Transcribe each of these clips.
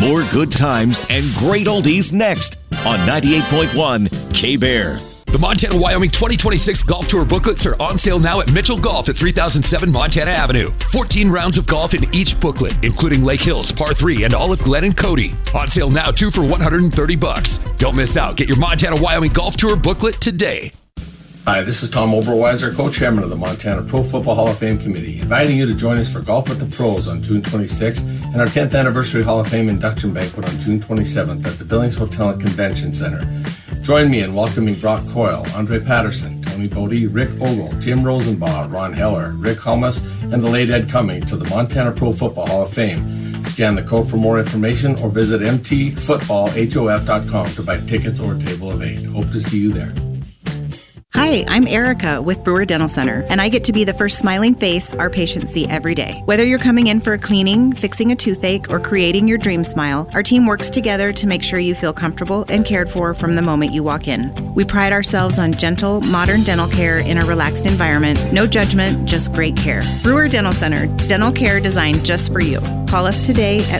More good times and great oldies next on 98.1 K-Bear. The Montana-Wyoming 2026 Golf Tour booklets are on sale now at Mitchell Golf at 3007 Montana Avenue. 14 rounds of golf in each booklet, including Lake Hills, Par 3, and Olive Glen and Cody. On sale now, 2 for $130. Don't miss out. Get your Montana-Wyoming Golf Tour booklet today. Hi, this is Tom Oberweiser, co-chairman of the Montana Pro Football Hall of Fame Committee, inviting you to join us for Golf with the Pros on June 26th and our 10th Anniversary Hall of Fame induction banquet on June 27th at the Billings Hotel and Convention Center. Join me in welcoming Brock Coyle, Andre Patterson, Tony Bodie, Rick Ogle, Tim Rosenbaugh, Ron Heller, Rick Hummus, and the late Ed Cummings to the Montana Pro Football Hall of Fame. Scan the code for more information or visit mtfootballhof.com to buy tickets or a table of 8. Hope to see you there. Hi, I'm Erica with Brewer Dental Center, and I get to be the first smiling face our patients see every day. Whether you're coming in for a cleaning, fixing a toothache, or creating your dream smile, our team works together to make sure you feel comfortable and cared for from the moment you walk in. We pride ourselves on gentle, modern dental care in a relaxed environment. No judgment, just great care. Brewer Dental Center, dental care designed just for you. Call us today at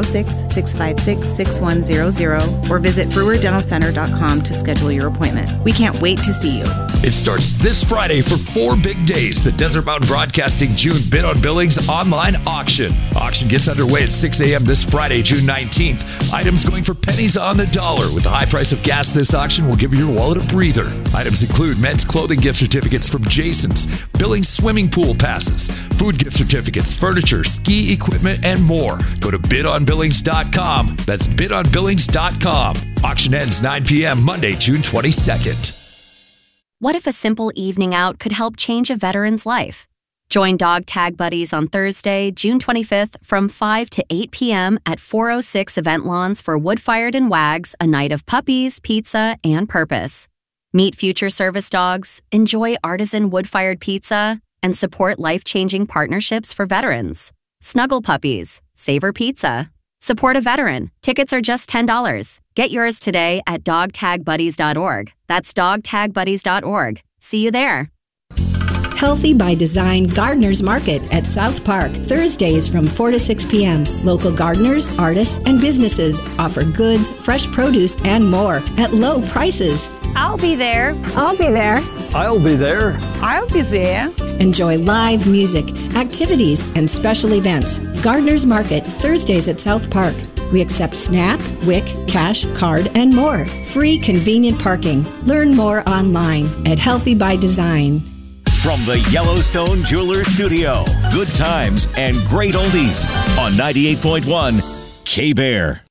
406-656-6100 or visit brewerdentalcenter.com to schedule your appointment. We can't wait to see you. It starts this Friday for 4 big days. The Desert Mountain Broadcasting June Bid on Billings online auction. Auction gets underway at 6 a.m. this Friday, June 19th. Items going for pennies on the dollar. With the high price of gas, this auction will give your wallet a breather. Items include men's clothing gift certificates from Jason's, Billings swimming pool passes, food gift certificates, furniture, ski equipment, and more. Go to bidonbillings.com. That's bidonbillings.com. Auction ends 9 p.m. Monday, June 22nd. What if a simple evening out could help change a veteran's life? Join Dog Tag Buddies on Thursday, June 25th from 5 to 8 p.m. at 406 Event Lawns for Wood-Fired and Wags, a night of puppies, pizza, and purpose. Meet future service dogs, enjoy artisan wood-fired pizza, and support life-changing partnerships for veterans. Snuggle puppies, savor pizza. Support a veteran. Tickets are just $10. Get yours today at dogtagbuddies.org. That's dogtagbuddies.org. See you there. Healthy by Design Gardeners Market at South Park, Thursdays from 4 to 6 p.m. Local gardeners, artists, and businesses offer goods, fresh produce, and more at low prices. I'll be there. I'll be there. I'll be there. I'll be there. Enjoy live music, activities, and special events. Gardeners Market, Thursdays at South Park. We accept SNAP, WIC, cash, card, and more. Free convenient parking. Learn more online at Healthy by Design. From the Yellowstone Jeweler Studio, good times and great oldies on 98.1 K-Bear.